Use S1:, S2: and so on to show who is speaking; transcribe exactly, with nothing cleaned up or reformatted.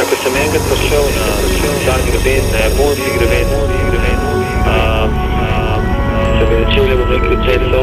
S1: ko sem enkrat prišel na tak greben, na Japonski greben, um, um, sem začel, bom rekel, cesto